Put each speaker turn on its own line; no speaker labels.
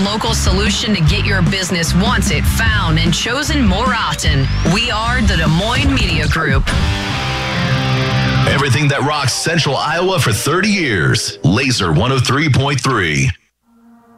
local solution to get your business once it found and chosen more often. We are the Des Moines Media Group.
Everything that rocks Central Iowa for 30 years. Laser 103.3.